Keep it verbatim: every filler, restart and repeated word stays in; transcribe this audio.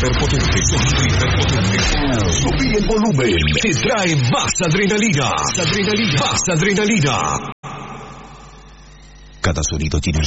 hiperpotente, sonido hiperpotente. Subí el volumen, te trae más adrenalina. Más adrenalina. Más adrenalina. Cada sonido tiene el